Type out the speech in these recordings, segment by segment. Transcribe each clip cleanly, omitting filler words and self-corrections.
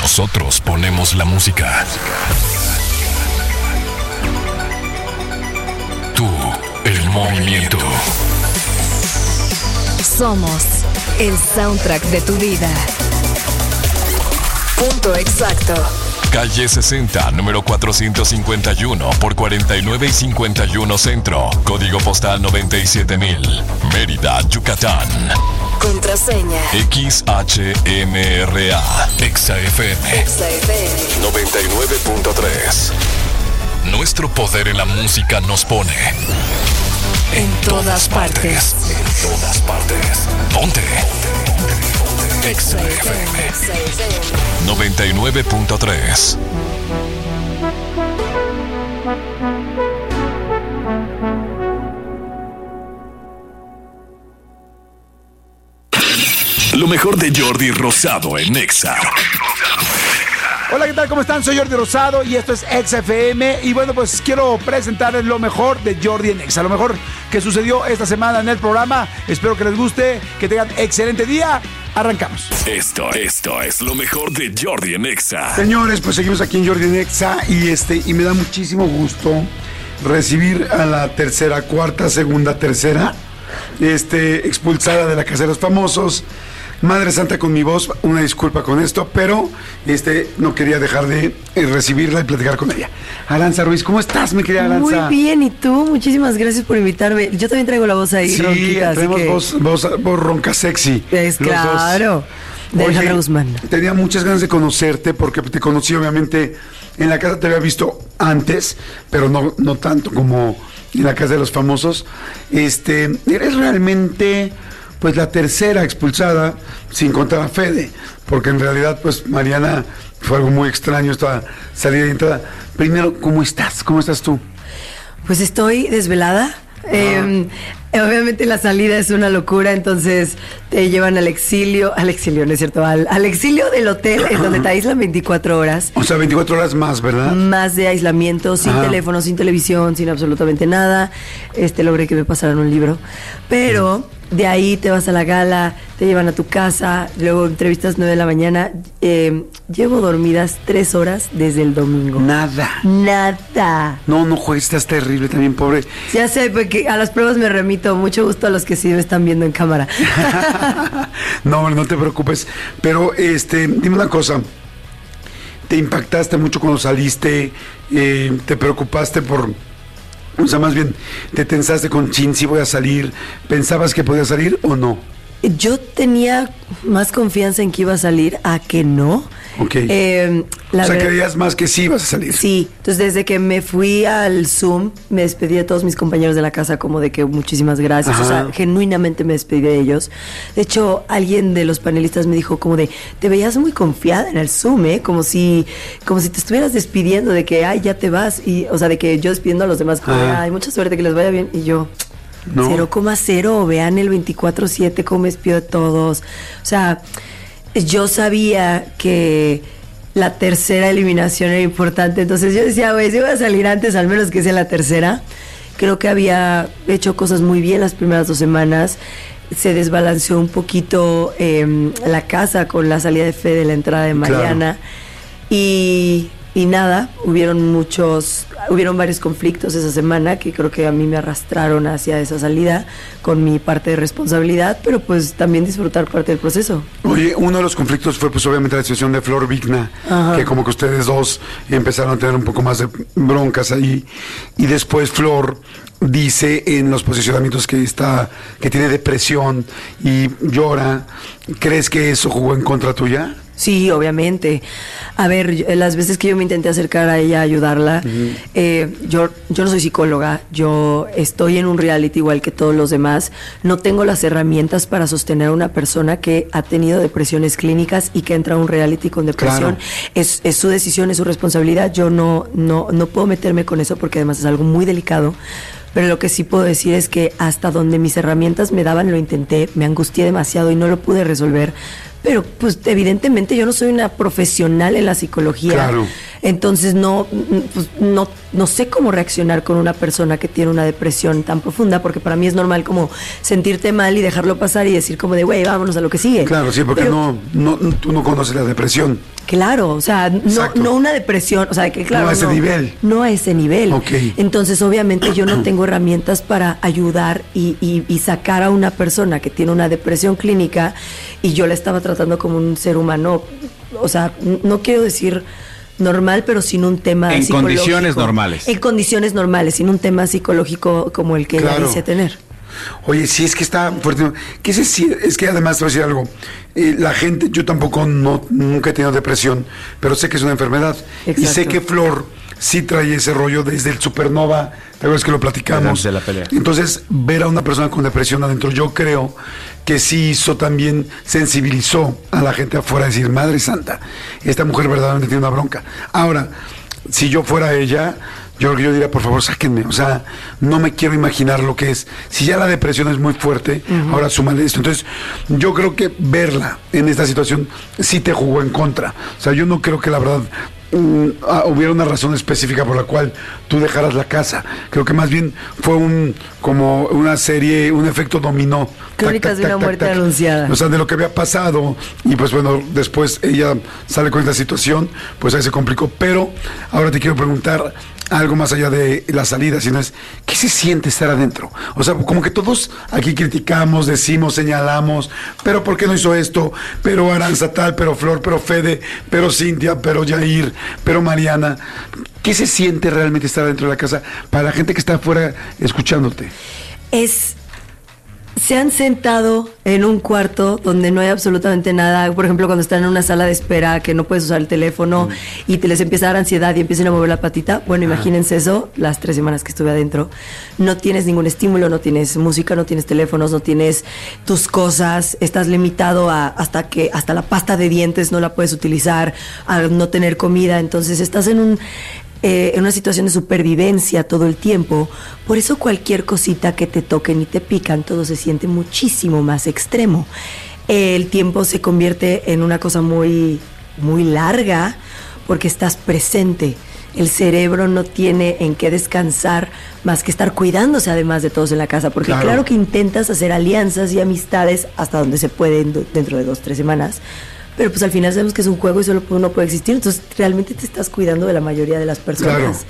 Nosotros ponemos la música. Tú, el movimiento. Somos el soundtrack de tu vida. Punto exacto. Calle 60, número 451 por 49 y 51 Centro. Código postal 97000. Mérida, Yucatán. Contraseña XHMRA. ExaFM 99.3. Nuestro poder en la música nos pone en todas partes. En todas partes. Ponte. XFM 99.3. Lo mejor de Jordi Rosado en Exa. Hola, ¿qué tal? ¿Cómo están? Soy Jordi Rosado y esto es XFM. Y bueno, pues quiero presentarles lo mejor de Jordi en Exa. Lo mejor que sucedió esta semana en el programa. Espero que les guste, que tengan excelente día. Arrancamos. Esto es lo mejor de Jordi en Exa. Señores, pues seguimos aquí en Jordi en Exa y me da muchísimo gusto recibir a la segunda tercera, expulsada de la Casa de los Famosos. Madre Santa con mi voz, una disculpa con esto, pero no quería dejar de recibirla y platicar con ella. Aranza Ruiz, ¿cómo estás, mi querida Aranza? Muy bien, ¿y tú? Muchísimas gracias por invitarme. Yo también traigo la voz ahí, sí, ronquita, tenemos voz ronca sexy. Es claro, de Alejandra Guzmán. Tenía muchas ganas de conocerte porque te conocí, obviamente, en la casa te había visto antes, pero no tanto como en la Casa de los Famosos. Eres realmente... pues la tercera expulsada, sin contar a Fede, porque en realidad, pues Mariana fue algo muy extraño esta salida y entrada. Primero, ¿cómo estás? ¿Cómo estás tú? Pues estoy desvelada. Obviamente la salida es una locura, entonces te llevan al exilio, no es cierto, al exilio del hotel, en donde te aíslan 24 horas. O sea, 24 horas más, ¿verdad? Más de aislamiento, sin teléfono, sin televisión, sin absolutamente nada. Logré que me pasaran un libro, pero... De ahí te vas a la gala, te llevan a tu casa, luego entrevistas 9 de la mañana. Llevo dormidas 3 horas desde el domingo. Nada. No juegues, estás terrible también, pobre. Ya sé, porque a las pruebas me remito. Mucho gusto a los que sí me están viendo en cámara. No te preocupes. Pero, dime una cosa. ¿Te impactaste mucho cuando saliste? ¿Te preocupaste por...? O sea, más bien, ¿te tensaste con chin si voy a salir? ¿Pensabas que podía salir o no? Yo tenía más confianza en que iba a salir a que no. Ok. Creías más que sí ibas a salir. Sí. Entonces, desde que me fui al Zoom, me despedí de todos mis compañeros de la casa, como de que muchísimas gracias. Ajá. O sea, genuinamente me despedí de ellos. De hecho, alguien de los panelistas me dijo como de, te veías muy confiada en el Zoom, como si te estuvieras despidiendo de que, ay, ya te vas. Y, o sea, de que yo despidiendo a los demás, como de, ay, mucha suerte, que les vaya bien. Y yo... No. 0,0, vean el 24/7 cómo me despido de todos. O sea, yo sabía que la tercera eliminación era importante, entonces yo decía, güey, si voy a salir antes, al menos que sea la tercera. Creo que había hecho cosas muy bien las primeras 2 semanas. Se desbalanceó un poquito la casa con la salida de Fede, la entrada de Mariana. Claro. Y nada, hubieron varios conflictos esa semana que creo que a mí me arrastraron hacia esa salida con mi parte de responsabilidad, pero pues también disfrutar parte del proceso. Oye, uno de los conflictos fue pues obviamente la situación de Flor Vigna, que como que ustedes dos empezaron a tener un poco más de broncas ahí, y después Flor dice en los posicionamientos que tiene depresión y llora. ¿Crees que eso jugó en contra tuya? Sí, obviamente. A ver, las veces que yo me intenté acercar a ella, ayudarla, yo no soy psicóloga, yo estoy en un reality igual que todos los demás, no tengo las herramientas para sostener a una persona que ha tenido depresiones clínicas y que entra a un reality con depresión. Claro. Es su decisión, es su responsabilidad, yo no puedo meterme con eso porque además es algo muy delicado. Pero lo que sí puedo decir es que hasta donde mis herramientas me daban, lo intenté, me angustié demasiado y no lo pude resolver. Pero pues evidentemente yo no soy una profesional en la psicología. Claro. Entonces no sé cómo reaccionar con una persona que tiene una depresión tan profunda, porque para mí es normal como sentirte mal y dejarlo pasar y decir como de, güey, vámonos a lo que sigue. Claro, sí, porque tú no conoces la depresión. Claro, o sea, no una depresión, o sea, que claro. No a ese nivel. No a ese nivel. Ok. Entonces, obviamente, yo no tengo herramientas para ayudar y sacar a una persona que tiene una depresión clínica y yo la estaba tratando como un ser humano, o sea, no quiero decir normal, pero sin un tema en psicológico. En condiciones normales. En condiciones normales, sin un tema psicológico como el que ella dice tener. Oye, sí, es que está fuerte. Es que además te voy a decir algo. La gente, yo tampoco nunca he tenido depresión, pero sé que es una enfermedad. Exacto. Y sé que Flor sí trae ese rollo desde el Supernova. ¿Te acuerdas que lo platicamos? De la pelea. Entonces, ver a una persona con depresión adentro, yo creo que sí hizo también, sensibilizó a la gente afuera a decir, Madre Santa, esta mujer verdaderamente tiene una bronca. Ahora, si yo fuera ella, yo diría, por favor, sáquenme. O sea, no me quiero imaginar lo que es. Si ya la depresión es muy fuerte, ahora súmale esto. Entonces, yo creo que verla en esta situación sí te jugó en contra. O sea, yo no creo que la verdad hubiera una razón específica por la cual tú dejaras la casa. Creo que más bien fue como una serie, un efecto dominó. Crónicas de una muerte anunciada. O sea, de lo que había pasado, y pues bueno, después ella sale con esta situación, pues ahí se complicó. Pero ahora te quiero preguntar algo más allá de la salida, sino es, ¿qué se siente estar adentro? O sea, como que todos aquí criticamos, decimos, señalamos, pero ¿por qué no hizo esto? Pero Aranza tal, pero Flor, pero Fede, pero Cintia, pero Yair, pero Mariana. ¿Qué se siente realmente estar dentro de la casa para la gente que está afuera escuchándote? Se han sentado en un cuarto donde no hay absolutamente nada. Por ejemplo, cuando están en una sala de espera que no puedes usar el teléfono y te les empieza a dar ansiedad y empiezan a mover la patita. Bueno, imagínense eso, las 3 semanas que estuve adentro. No tienes ningún estímulo, no tienes música, no tienes teléfonos, no tienes tus cosas. Estás limitado hasta la pasta de dientes no la puedes utilizar, a no tener comida. Entonces estás en una situación de supervivencia todo el tiempo. Por eso cualquier cosita que te toquen y te pican, todo se siente muchísimo más extremo. El tiempo se convierte en una cosa muy, muy larga porque estás presente. El cerebro no tiene en qué descansar más que estar cuidándose además de todos en la casa, porque claro que intentas hacer alianzas y amistades hasta donde se puede dentro de 2-3 semanas, pero pues al final sabemos que es un juego y solo uno puede existir, entonces realmente te estás cuidando de la mayoría de las personas.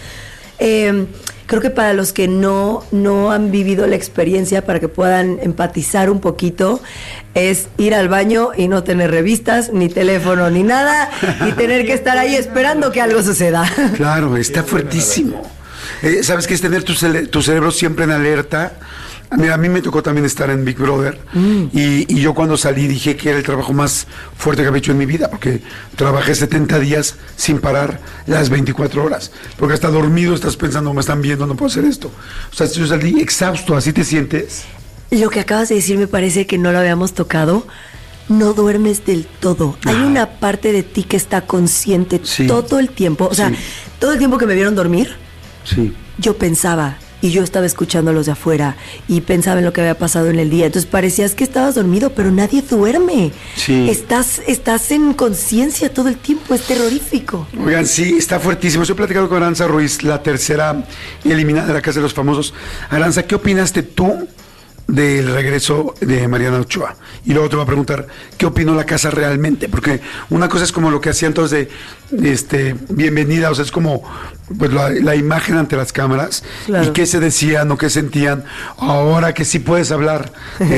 Creo que para los que no han vivido la experiencia, para que puedan empatizar un poquito, es ir al baño y no tener revistas, ni teléfono, ni nada, y tener que estar ahí esperando que algo suceda. Claro, está fuertísimo. ¿Sabes qué es tener tu cerebro siempre en alerta? Mira, a mí me tocó también estar en Big Brother y yo cuando salí dije que era el trabajo más fuerte que había hecho en mi vida, porque trabajé 70 días sin parar las 24 horas, porque hasta dormido estás pensando, me están viendo, no puedo hacer esto. O sea, yo salí exhausto. ¿Así te sientes? Lo que acabas de decir me parece que no lo habíamos tocado. No duermes del todo. Hay una parte de ti que está consciente todo el tiempo. O sea, todo el tiempo que me vieron dormir, yo pensaba, y yo estaba escuchando a los de afuera y pensaba en lo que había pasado en el día. Entonces parecías que estabas dormido, pero nadie duerme. Estás en conciencia todo el tiempo, es terrorífico. Oigan, sí, está fuertísimo. Yo he platicado con Aranza Ruiz, la tercera eliminada de la Casa de los Famosos. Aranza, ¿qué opinaste tú del regreso de Mariana Ochoa? Y luego te voy a preguntar, ¿qué opinó la casa realmente? Porque una cosa es como lo que hacían todos de bienvenida, o sea, es como pues la imagen ante las cámaras, y qué se decían o qué sentían. Ahora que sí puedes hablar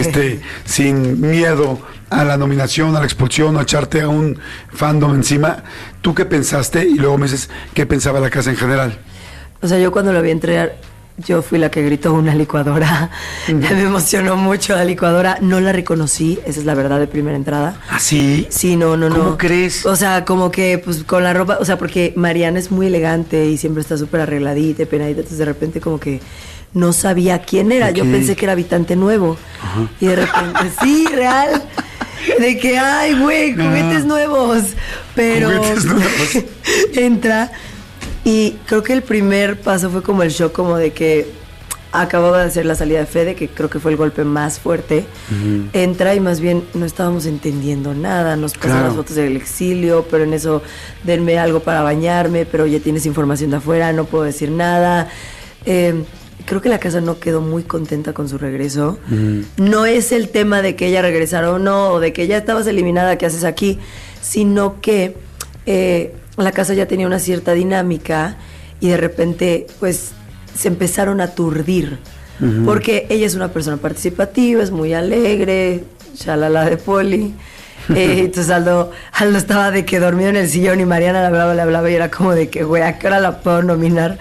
sin miedo a la nominación, a la expulsión, a echarte a un fandom encima, ¿tú qué pensaste? Y luego me dices, ¿qué pensaba la casa en general? O sea, yo cuando lo vi entrenar, yo fui la que gritó una licuadora. Me emocionó mucho la licuadora. No la reconocí, esa es la verdad de primera entrada. ¿Ah, sí? Sí, no. ¿Cómo crees? O sea, como que pues con la ropa, o sea, porque Mariana es muy elegante y siempre está súper arregladita y penadita, entonces de repente como que no sabía quién era. Yo pensé que era habitante nuevo. Y de repente, sí, real. De que, ay, güey, juguetes nuevos. Pero juguetes nuevos. Entra. Y creo que el primer paso fue como el shock, como de que acababa de hacer la salida de Fede, que creo que fue el golpe más fuerte. Entra y más bien no estábamos entendiendo nada, nos pasan las fotos del exilio, pero en eso denme algo para bañarme, pero ya tienes información de afuera, no puedo decir nada. Creo que la casa no quedó muy contenta con su regreso. No es el tema de que ella regresara o no, o de que ya estabas eliminada, ¿qué haces aquí? Sino que la casa ya tenía una cierta dinámica y de repente pues se empezaron a aturdir, porque ella es una persona participativa, es muy alegre, shalala de Poli. Entonces Aldo estaba de que dormido en el sillón y Mariana le hablaba y era como de que, güey, ¿a qué hora la puedo nominar?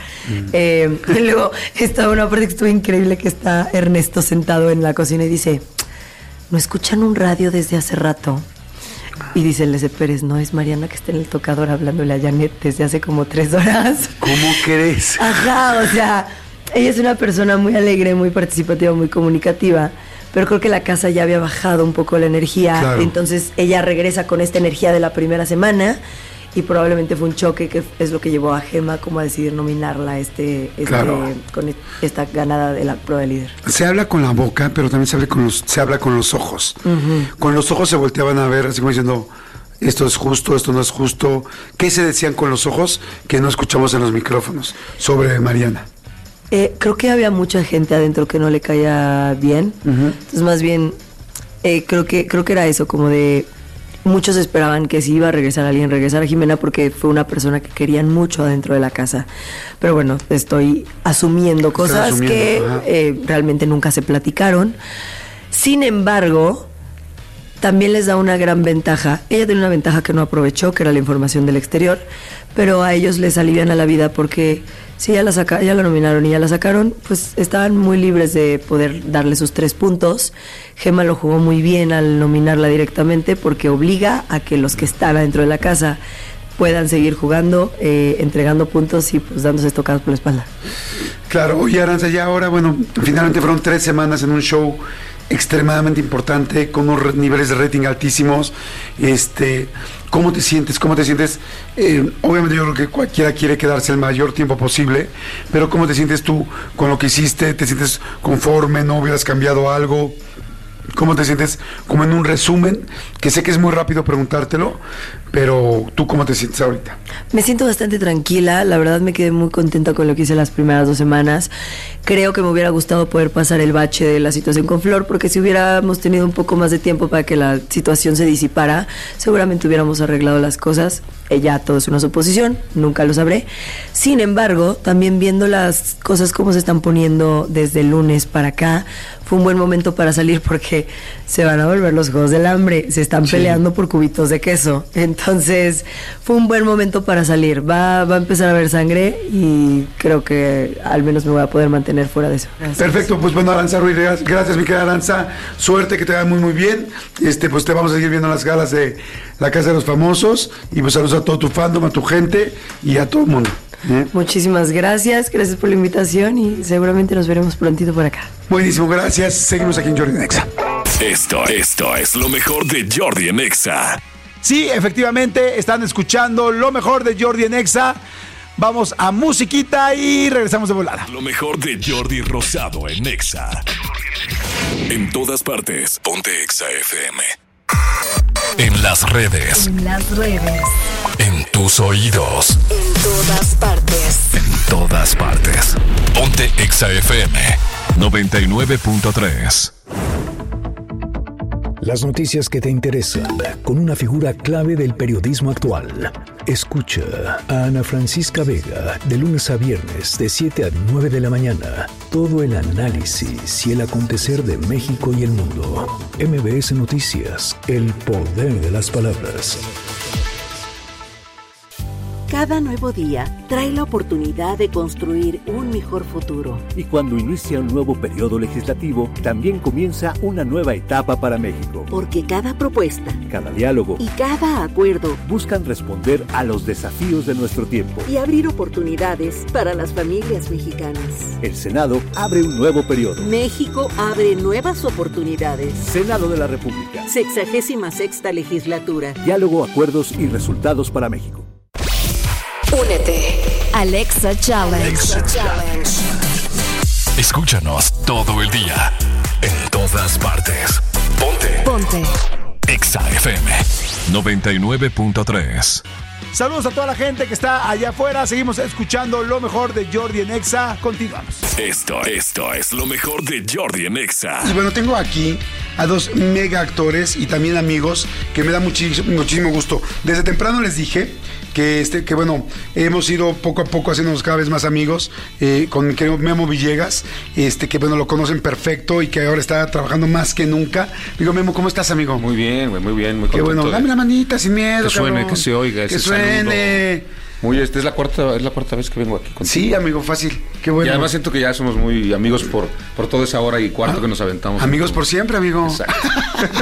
Y luego estaba una parte que estuvo increíble, que está Ernesto sentado en la cocina y dice, ¿no escuchan un radio desde hace rato? Y dice Leze Pérez, no, es Mariana que está en el tocador hablándole a Janet desde hace como 3 horas. ¿Cómo crees? Ajá, o sea, ella es una persona muy alegre, muy participativa, muy comunicativa, pero creo que la casa ya había bajado un poco la energía, claro. Entonces ella regresa con esta energía de la primera semana y probablemente fue un choque que es lo que llevó a Gema como a decidir nominarla claro. Con esta ganada de la prueba de líder. Se habla con la boca, pero también se habla con los ojos. Con los ojos se volteaban a ver, así como diciendo, esto es justo, esto no es justo. ¿Qué se decían con los ojos que no escuchamos en los micrófonos sobre Mariana? Creo que había mucha gente adentro que no le caía bien. Entonces más bien creo que era eso, como de muchos esperaban que si iba a regresar alguien, regresara Jimena, porque fue una persona que querían mucho adentro de la casa. Pero bueno, estoy asumiendo cosas que realmente nunca se platicaron. Sin embargo, también les da una gran ventaja. Ella tiene una ventaja que no aprovechó, que era la información del exterior, pero a ellos les alivian a la vida porque si ya la nominaron y ya la sacaron, pues estaban muy libres de poder darle sus 3 puntos. Gema lo jugó muy bien al nominarla directamente porque obliga a que los que están adentro de la casa puedan seguir jugando, entregando puntos y pues dándose tocadas por la espalda. Claro, oye Aranza, ya ahora, bueno, finalmente fueron 3 semanas en un show extremadamente importante, con unos niveles de rating altísimos. ¿Cómo te sientes? Obviamente yo creo que cualquiera quiere quedarse el mayor tiempo posible, pero ¿cómo te sientes tú con lo que hiciste? ¿Te sientes conforme? ¿No hubieras cambiado algo? ¿Cómo te sientes? Como en un resumen, que sé que es muy rápido preguntártelo, pero ¿tú cómo te sientes ahorita? Me siento bastante tranquila, la verdad me quedé muy contenta con lo que hice las primeras 2 semanas. Creo que me hubiera gustado poder pasar el bache de la situación con Flor, porque si hubiéramos tenido un poco más de tiempo para que la situación se disipara, seguramente hubiéramos arreglado las cosas. Ella todo es una suposición, nunca lo sabré. Sin embargo, también viendo las cosas como se están poniendo desde el lunes para acá, fue un buen momento para salir porque se van a volver los Juegos del Hambre, se están peleando por cubitos de queso. Entonces fue un buen momento para salir. Va a empezar a haber sangre y creo que al menos me voy a poder mantener fuera de eso. Gracias. Perfecto, pues bueno, Aranza Ruiz, gracias mi querida Aranza, suerte, que te vaya muy muy bien. Pues te vamos a seguir viendo en las galas de la Casa de los Famosos y pues saludos a todo tu fandom, a tu gente y a todo el mundo. Muchísimas gracias por la invitación y seguramente nos veremos prontito por acá. Buenísimo, gracias. Seguimos aquí en Jordi en Exa. Esto es lo mejor de Jordi en Exa. Sí, efectivamente, están escuchando lo mejor de Jordi en Exa. Vamos a musiquita y regresamos de volada. Lo mejor de Jordi Rosado en Exa. En todas partes, ponte Exa FM. En las redes. En tus oídos. En todas partes. En todas partes. Ponte Exa FM 99.3. Las noticias que te interesan, con una figura clave del periodismo actual. Escucha a Ana Francisca Vega de lunes a viernes de 7 a 9 de la mañana. Todo el análisis y el acontecer de México y el mundo. MBS Noticias, el poder de las palabras. Cada nuevo día trae la oportunidad de construir un mejor futuro. Y cuando inicia un nuevo periodo legislativo, también comienza una nueva etapa para México. Porque cada propuesta, cada diálogo y cada acuerdo buscan responder a los desafíos de nuestro tiempo y abrir oportunidades para las familias mexicanas. El Senado abre un nuevo periodo. México abre nuevas oportunidades. Senado de la República. 66ª legislatura. Diálogo, acuerdos y resultados para México. Únete. Alexa Challenge. Escúchanos todo el día, en todas partes. Ponte. Exa FM 99.3. Saludos a toda la gente que está allá afuera. Seguimos escuchando lo mejor de Jordi en Exa. Continuamos. Esto es lo mejor de Jordi en Exa. Y bueno, tengo aquí a dos mega actores y también amigos que me da muchísimo gusto. Desde temprano les dije que bueno, hemos ido poco a poco haciéndonos cada vez más amigos con mi querido Memo Villegas, que bueno, lo conocen perfecto y que ahora está trabajando más que nunca. Digo, Memo, ¿cómo estás, amigo? Muy bien, güey, muy bien, muy contento. Qué bueno, dame la manita sin miedo, que suene, cabrón. Que se oiga ese que suene. Saludo. Es la cuarta vez que vengo aquí contigo. Sí, amigo, fácil. Qué bueno. Y además siento que ya somos muy amigos por toda esa hora y cuarto que nos aventamos. Amigos por siempre, amigo. Exacto.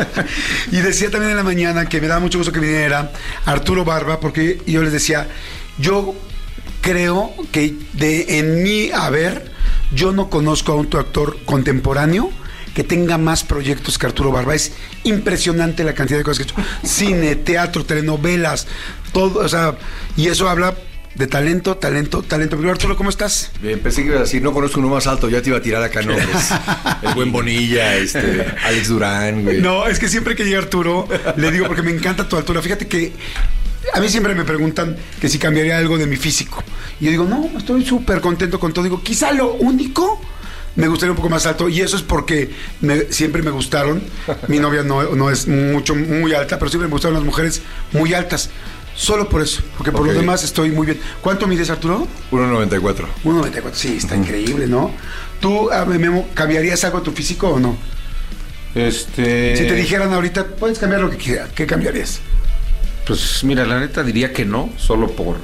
Y decía también en la mañana que me daba mucho gusto que viniera Arturo Barba, porque yo les decía, yo creo que en mi haber, yo no conozco a un actor contemporáneo que tenga más proyectos que Arturo Barba. Es impresionante la cantidad de cosas que ha hecho. Cine, teatro, telenovelas, todo, o sea, y eso habla de talento. Pero Arturo, ¿cómo estás? Bien, pensé que ibas a decir, no conozco uno más alto, ya te iba a tirar acá nombres. El buen Bonilla, Alex Durán, güey. No, es que siempre que llega Arturo, le digo, porque me encanta tu altura. Fíjate que a mí siempre me preguntan que si cambiaría algo de mi físico. Y yo digo, no, estoy súper contento con todo. Digo, quizá lo único, me gustaría un poco más alto, y eso es porque siempre me gustaron. Mi novia no es muy alta, pero siempre me gustaron las mujeres muy altas. Solo por eso, porque por lo demás estoy muy bien. ¿Cuánto mides, Arturo? 1.94. 1.94, sí, está increíble, ¿no? ¿Tú, Memo, cambiarías algo de tu físico o no? Si te dijeran ahorita, puedes cambiar lo que quieras, ¿qué cambiarías? Pues mira, la neta diría que no, solo por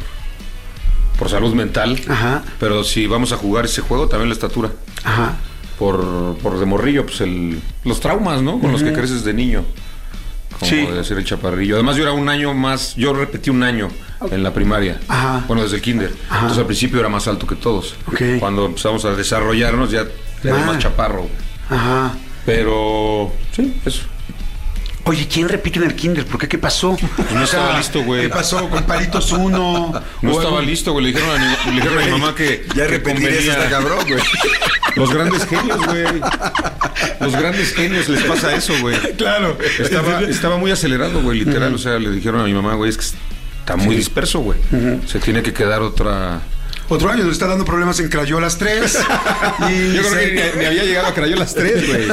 salud mental. Ajá. Pero si vamos a jugar ese juego, también la estatura. Ajá. Por de morrillo, pues los traumas, ¿no? Con los que creces de niño. Como de decir el chaparrillo. Además, yo era un año más, yo repetí un año en la primaria. Ajá. Bueno, desde el kinder. Ajá. Entonces al principio era más alto que todos. Okay. Cuando empezamos a desarrollarnos ya era más chaparro. Ajá. Pero sí, eso. Oye, ¿quién repite en el kinder? ¿Por qué? ¿Qué pasó? Pues no estaba listo, güey. ¿Qué pasó con palitos 1? No estaba listo, güey. Le dijeron a mi mamá que ya repetir eso está cabrón, güey. Los grandes genios, güey. Los grandes genios les pasa eso, güey. Claro. Estaba muy acelerado, güey, literal. Uh-huh. O sea, le dijeron a mi mamá, güey, es que está muy disperso, güey. Uh-huh. Se tiene que quedar otro año, nos está dando problemas en Crayolas 3. Yo creo que ni había llegado a Crayolas 3, güey.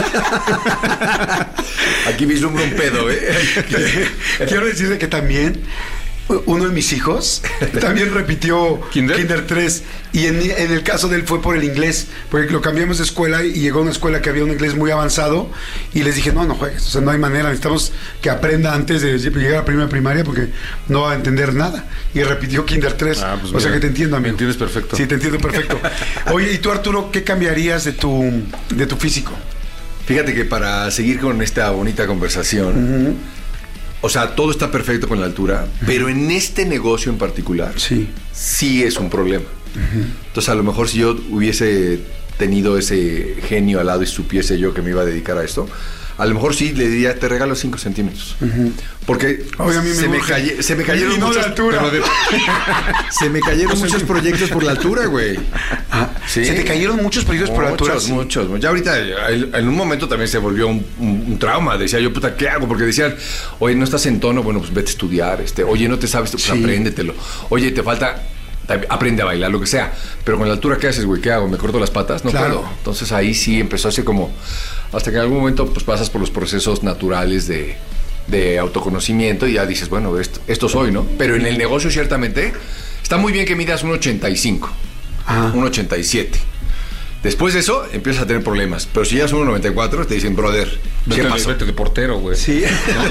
Aquí vislumbro un pedo, Quiero decirle que también uno de mis hijos también repitió Kinder 3, y en el caso de él fue por el inglés, porque lo cambiamos de escuela y llegó a una escuela que había un inglés muy avanzado, y les dije, no juegues, o sea, no hay manera, necesitamos que aprenda antes de llegar a primera primaria porque no va a entender nada, y repitió Kinder 3. Pues o sea que te entiendo, amigo. Me entiendes perfecto. Sí, te entiendo perfecto. Oye, y tú, Arturo, ¿qué cambiarías de tu físico? Fíjate que para seguir con esta bonita conversación, uh-huh, o sea, todo está perfecto con la altura, pero en este negocio en particular, sí es un problema. Uh-huh. Entonces, a lo mejor si yo hubiese tenido ese genio al lado y supiese yo que me iba a dedicar a esto, a lo mejor sí le diría, te regalo 5 centímetros. Uh-huh. Porque se me cayeron muchos... se me cayeron muchos proyectos por la altura, güey. ¿Sí? ¿Se te cayeron muchos proyectos por la altura? Muchos. Ya ahorita, en un momento también se volvió un trauma. Decía yo, puta, ¿qué hago? Porque decían, oye, no estás en tono, bueno, pues vete a estudiar. Oye, no te sabes, pues apréndetelo. Oye, te falta... aprende a bailar, lo que sea. Pero con la altura, ¿qué haces, güey? ¿Qué hago? ¿Me corto las patas? No puedo. Entonces ahí sí empezó así como... Hasta que en algún momento pues pasas por los procesos naturales de autoconocimiento y ya dices, bueno, esto soy, ¿no? Pero en el negocio ciertamente está muy bien que midas 1.85, 1.87. Después de eso, empiezas a tener problemas. Pero si ya es 1.94, te dicen, brother, ¿qué pasó? Vete de portero, güey. Sí.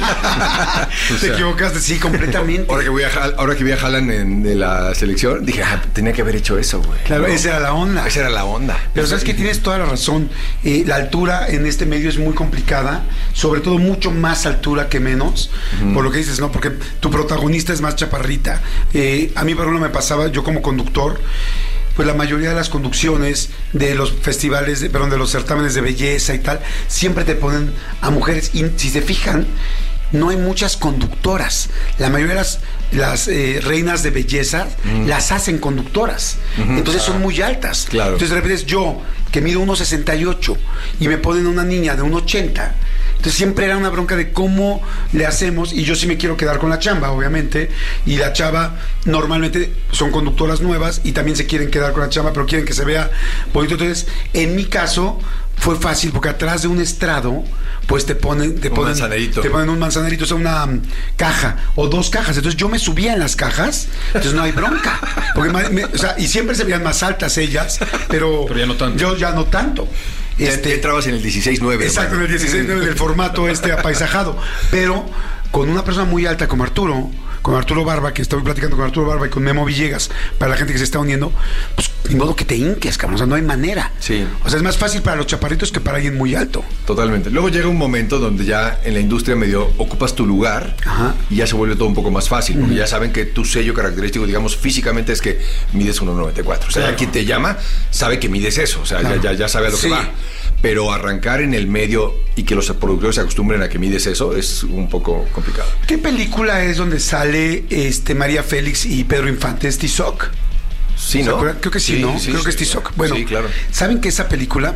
Te equivocaste, sí, completamente. Ahora que vi a Haaland de la selección, dije, tenía que haber hecho eso, güey. Claro, ¿no? Esa era la onda. Pero sabes que tienes toda la razón. La altura en este medio es muy complicada, sobre todo mucho más altura que menos, por lo que dices, ¿no? Porque tu protagonista es más chaparrita. A mí, por ejemplo, me pasaba, yo como conductor, pues la mayoría de las conducciones de los festivales, de los certámenes de belleza y tal, siempre te ponen a mujeres, y si se fijan, no hay muchas conductoras. La mayoría de las reinas de belleza las hacen conductoras. Entonces son muy altas. Claro. Entonces de repente yo, que mido 1.68 y me ponen una niña de 1.80, entonces siempre era una bronca de cómo le hacemos, y yo sí me quiero quedar con la chamba, obviamente, y la chava normalmente son conductoras nuevas y también se quieren quedar con la chamba, pero quieren que se vea bonito. Entonces, en mi caso fue fácil porque atrás de un estrado pues te ponen un manzanerito, o sea, una caja o 2 cajas. Entonces yo me subía en las cajas, entonces no hay bronca. Porque o sea, y siempre se veían más altas ellas, pero ya no tanto. Yo ya no tanto. Entrabas en el 16-9. Exacto, en el 16-9 del formato apaisajado. Pero con una persona muy alta como Arturo Barba, que estoy platicando con Arturo Barba y con Memo Villegas, para la gente que se está uniendo, pues ni modo que te hinques, cabrón, o sea, no hay manera. Sí. O sea, es más fácil para los chaparritos que para alguien muy alto. Totalmente. Luego llega un momento donde ya en la industria medio ocupas tu lugar. Ajá. Y ya se vuelve todo un poco más fácil, porque ya saben que tu sello característico, digamos, físicamente es que mides 1.94. O sea, claro, quien te llama sabe que mides eso, o sea, claro, ya sabe a lo que va. Pero arrancar en el medio y que los productores se acostumbren a que mides eso es un poco complicado. ¿Qué película es donde sale María Félix y Pedro Infante? ¿Es Tizoc? Sí, ¿no? Creo que sí, ¿no? Creo que es Tizoc. Bueno, sí, claro. ¿Saben que esa película,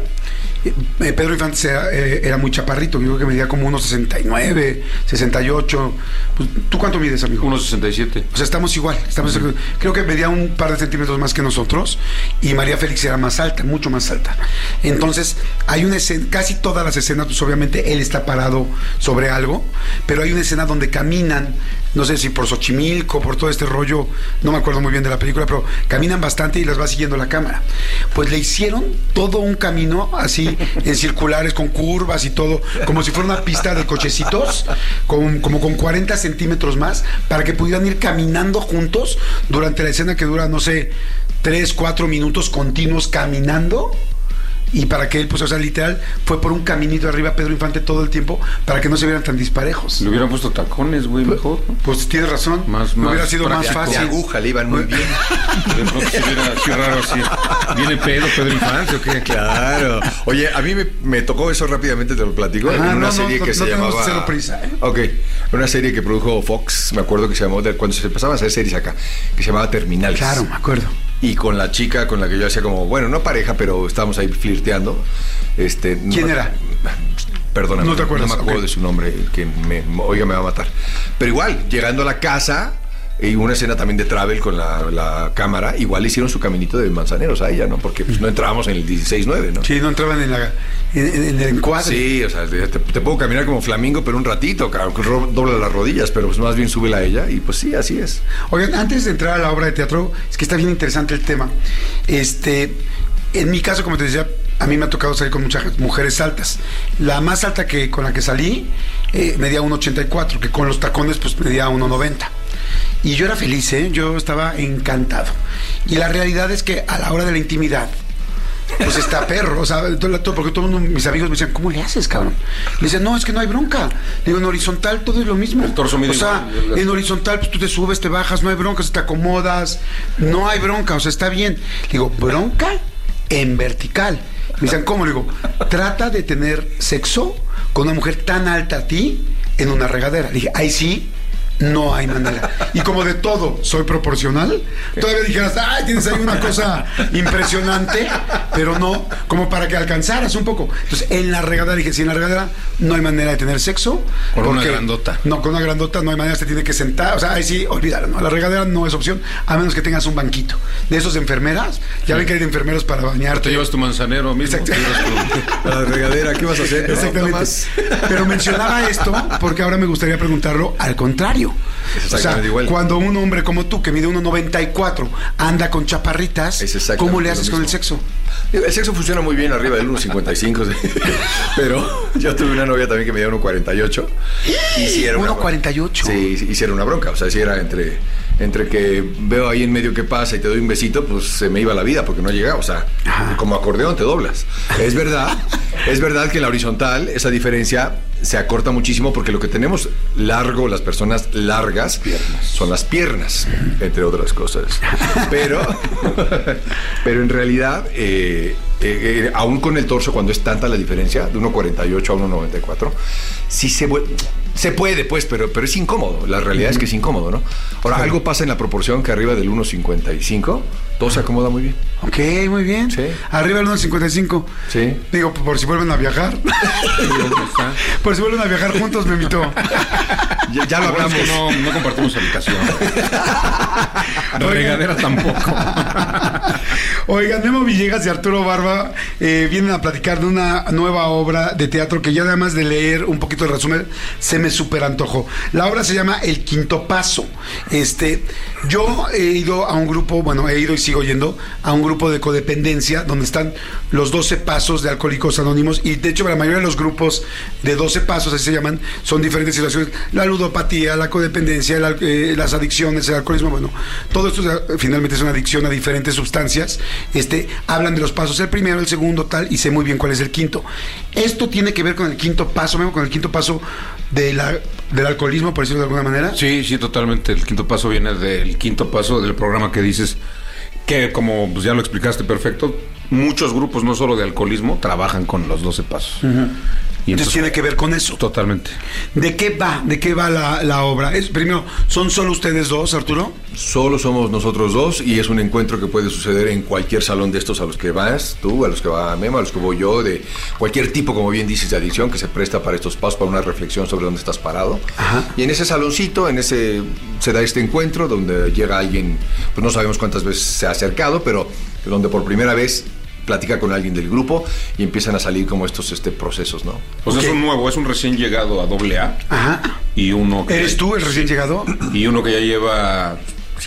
Pedro Infante era muy chaparrito? Yo creo que medía como 1.69, 68. Pues, ¿tú cuánto mides, amigo? 1.67. O sea, estamos igual. Creo que medía un par de centímetros más que nosotros. Y María Félix era más alta, mucho más alta. Entonces, hay una escena, casi todas las escenas, pues obviamente él está parado sobre algo, pero hay una escena donde caminan, no sé si por Xochimilco, por todo este rollo, no me acuerdo muy bien de la película, pero caminan bastante y las va siguiendo la cámara. Pues le hicieron todo un camino así, en circulares, con curvas y todo, como si fuera una pista de cochecitos, como con 40 centímetros más, para que pudieran ir caminando juntos durante la escena que dura, no sé, 3-4 minutos continuos caminando. Y para que él, pues, o sea, literal, fue por un caminito arriba Pedro Infante todo el tiempo para que no se vieran tan disparejos. Le hubieran puesto tacones, güey, mejor, ¿no? Pues tienes razón. Hubiera sido más fácil. De aguja, le iban muy bien. De pronto se viera así raro, así. ¿Viene Pedro Infante o qué? Claro. Oye, a mí me tocó eso rápidamente, te lo platico. En una serie que se llamaba... cero prisa, ¿eh? Ok. Una serie que produjo Fox, me acuerdo que se llamó, cuando se empezaban a hacer series acá, que se llamaba Terminales. Claro, me acuerdo. Y con la chica con la que yo hacía como, bueno, no pareja, pero estábamos ahí flirteando. ¿Quién era? Perdóname, no te acuerdas, no me acuerdo de su nombre, que me va a matar. Pero igual, llegando a la casa, y una escena también de travel con la cámara, igual hicieron su caminito de manzaneros a ella, ¿no? Porque pues, no entrábamos en el 16-9, ¿no? Sí, no entraban en el encuadre. Sí, o sea, te puedo caminar como flamingo, pero un ratito, claro, dobla las rodillas, pero pues más bien súbela a ella, y pues sí, así es. Oigan, antes de entrar a la obra de teatro, es que está bien interesante el tema. En mi caso, como te decía, a mí me ha tocado salir con muchas mujeres altas. La más alta con la que salí medía 1.84, que con los tacones pues medía 1.90. Y yo era feliz, yo estaba encantado. Y la realidad es que a la hora de la intimidad, pues está perro, o sea, porque todos mis amigos me decían, ¿cómo le haces, cabrón? Le decían, no, es que no hay bronca. Le digo, en horizontal todo es lo mismo. El torso mide igual. En horizontal, pues tú te subes, te bajas, no hay bronca, te acomodas, no hay bronca, o sea, está bien. Le digo, bronca en vertical. Me dicen, ¿cómo? Le digo, trata de tener sexo con una mujer tan alta a ti en una regadera. Le dije, ahí sí, no hay manera. Y como de todo soy proporcional, todavía dijeras, ay, tienes ahí una cosa impresionante, pero no, como para que alcanzaras un poco. Entonces, en la regadera dije, si en la regadera no hay manera de tener sexo. Con una grandota. No, con una grandota no hay manera, se tiene que sentar. O sea, ahí sí, olvídalo, ¿no? La regadera no es opción, a menos que tengas un banquito. De esos de enfermeras, ya ven que hay de enfermeros para bañarte. Te llevas tu manzanero mismo. A la regadera, ¿qué vas a hacer? Exactamente. No, pero mencionaba esto porque ahora me gustaría preguntarlo al contrario. O sea, igual. Cuando un hombre como tú, que mide 1.94, anda con chaparritas, ¿cómo le haces con el sexo? El sexo funciona muy bien arriba del 1.55, ¿sí? Pero yo tuve una novia también que medía 1.48. Y si era 1.48. Sí, y si era una bronca. O sea, si era entre que veo ahí en medio que pasa y te doy un besito, pues se me iba la vida porque no llegaba. O sea, como acordeón te doblas. Es verdad que en la horizontal esa diferencia se acorta muchísimo porque lo que tenemos largo, las personas largas, son las piernas, entre otras cosas. Pero en realidad, aún con el torso, cuando es tanta la diferencia, de 1.48 a 1.94, sí se vuelve... Se puede, pues, pero es incómodo. La realidad es que es incómodo, ¿no? Ahora, algo pasa en la proporción que arriba del 1.55, todo se acomoda muy bien. Ok, muy bien. Sí. Arriba del 1.55. Sí. Digo, por si vuelven a viajar. Por si vuelven a viajar juntos, me invitó. Ya lo hablamos. No compartimos habitación. Regadera tampoco. Oigan, Memo Villegas y Arturo Barba vienen a platicar de una nueva obra de teatro que ya además de leer un poquito de resumen, se me súper antojó. La obra se llama El Quinto Paso. Yo he ido a un grupo, he ido y sigo yendo a un grupo de codependencia donde están los 12 pasos de Alcohólicos Anónimos, y de hecho la mayoría de los grupos de 12 pasos, así se llaman, son diferentes situaciones: la ludopatía, la codependencia, las adicciones, el alcoholismo, todo esto finalmente es una adicción a diferentes sustancias. Hablan de los pasos, el primero, el segundo, tal, y sé muy bien cuál es el quinto. Esto tiene que ver con el quinto paso, con el quinto paso del alcoholismo, por decirlo de alguna manera. Sí, totalmente. El quinto paso viene del quinto paso del programa que dices, que como pues ya lo explicaste perfecto, muchos grupos, no solo de alcoholismo, trabajan con los 12 pasos. Uh-huh. Y entonces tiene que ver con eso. Totalmente. ¿De qué va la obra? Primero, ¿son solo ustedes dos, Arturo? Solo somos nosotros dos, y es un encuentro que puede suceder en cualquier salón de estos a los que vas tú, a los que va Memo, a los que voy yo, de cualquier tipo, como bien dices, de adicción que se presta para estos pasos, para una reflexión sobre dónde estás parado. Ajá. Y en ese saloncito, se da este encuentro donde llega alguien, pues no sabemos cuántas veces se ha acercado, pero donde por primera vez platica con alguien del grupo y empiezan a salir como estos procesos, ¿no? Pues okay. Es un recién llegado a AA. Ajá. Y uno que ¿Eres tú el recién llegado? Y uno que ya lleva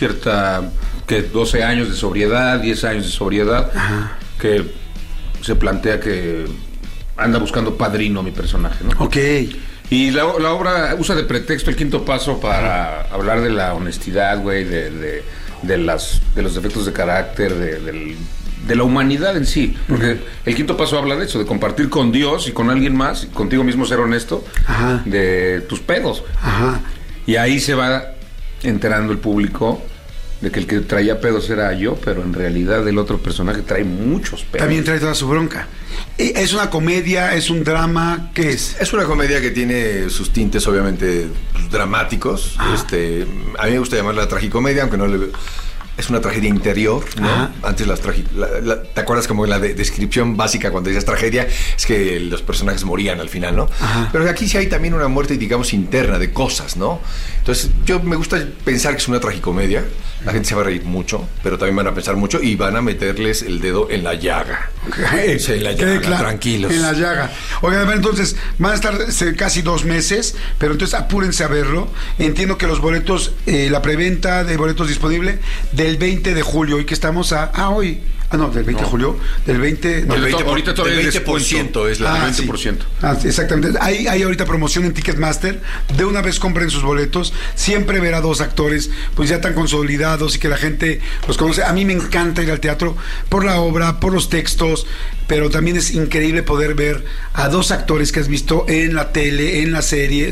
12 años de sobriedad, 10 años de sobriedad. Ajá. Que se plantea que anda buscando padrino mi personaje, ¿no? Ok. Y la obra usa de pretexto el quinto paso para hablar de la honestidad, güey, de los defectos de carácter, de la humanidad en sí, porque el quinto paso habla de eso, de compartir con Dios y con alguien más, y contigo mismo ser honesto. Ajá. De tus pedos. Ajá. Y ahí se va enterando el público de que el que traía pedos era yo, pero en realidad el otro personaje trae muchos pedos. También trae toda su bronca. ¿Es una comedia? ¿Es un drama? ¿Qué es? Es una comedia que tiene sus tintes obviamente dramáticos. A mí me gusta llamarla tragicomedia, aunque no le... Es una tragedia interior, ¿no? Ajá. Antes ¿te acuerdas como la descripción básica cuando decías tragedia? Es que los personajes morían al final, ¿no? Ajá. Pero aquí sí hay también una muerte, digamos, interna de cosas, ¿no? Entonces, me gusta pensar que es una tragicomedia. La gente se va a reír mucho, pero también van a pensar mucho y van a meterles el dedo en la llaga. Okay. Sí, en la llaga, claro, tranquilos. En la llaga. Oigan, a ver, entonces, van a estar casi 2 meses, pero entonces apúrense a verlo. Entiendo que los boletos, la preventa de boletos disponible del 20 de julio, y que estamos hoy. Del 20 de julio, del 20... No, ahorita todavía el 20% es la 20%. Sí. Exactamente. Hay ahorita promoción en Ticketmaster. De una vez compren sus boletos. Siempre ver a 2 actores pues ya tan consolidados y que la gente los conoce. A mí me encanta ir al teatro por la obra, por los textos, pero también es increíble poder ver a 2 actores que has visto en la tele, en las series,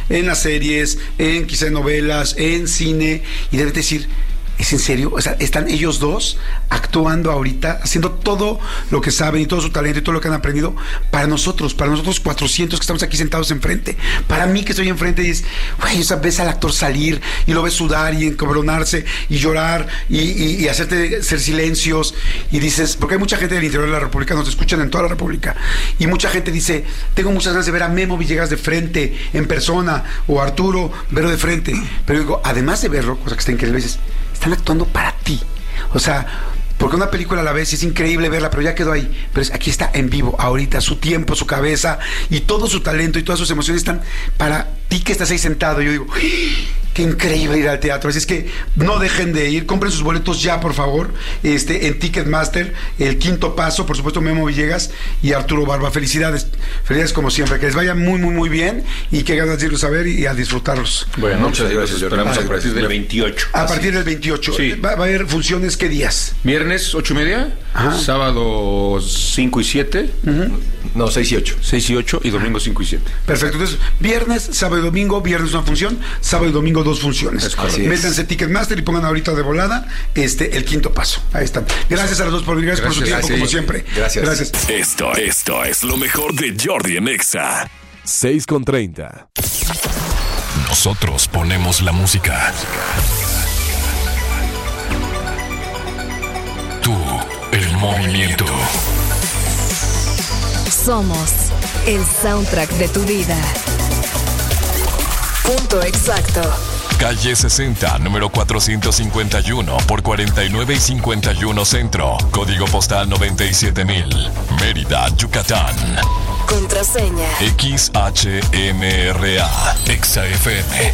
en quizá novelas, en cine, y debes decir... ¿Es en serio? O sea, están ellos 2 actuando ahorita, haciendo todo lo que saben y todo su talento y todo lo que han aprendido para nosotros 400 que estamos aquí sentados enfrente. Para mí que estoy enfrente y ves al actor salir y lo ves sudar y encabronarse y llorar y hacer silencios, y dices, porque hay mucha gente del interior de la República, nos escuchan en toda la República, y mucha gente dice, tengo muchas ganas de ver a Memo Villegas de frente, en persona, o a Arturo, verlo de frente. Pero digo, además de verlo, cosa que está increíble, dices, están actuando para ti. O sea, porque una película a la vez es increíble verla, pero ya quedó ahí. Pero aquí está en vivo, ahorita, su tiempo, su cabeza y todo su talento y todas sus emociones están para ti que estás ahí sentado. Yo digo, qué increíble ir al teatro. Así es que no dejen de ir, compren sus boletos ya, por favor, en Ticketmaster. El quinto paso, por supuesto, Memo Villegas y Arturo Barba. Felicidades como siempre, que les vaya muy, muy, muy bien, y que ganas de irlos a ver y a disfrutarlos. Bueno, muchas gracias. Esperamos a partir del 28. A partir del 28. Sí. ¿Va a haber funciones qué días? Viernes 8:30, ajá. Sábado 5 y 7. Uh-huh. No, 6 y 8. 6 y 8 y domingo 5 y 7. Perfecto, entonces viernes, sábado y domingo, viernes una función, sábado y domingo 2 funciones. Métanse Ticketmaster y pongan ahorita de volada el quinto paso. Ahí están. Gracias a los dos por venir, gracias por su tiempo, como siempre. Gracias. Esto es lo mejor de Jordi en Exa. 6:30. Nosotros ponemos la música. Tú, el movimiento. Somos el soundtrack de tu vida. Punto exacto. Calle 60, número 451 por 49 y 51 Centro. Código postal 97000. Mérida, Yucatán. Contraseña XHMRA. ExaFM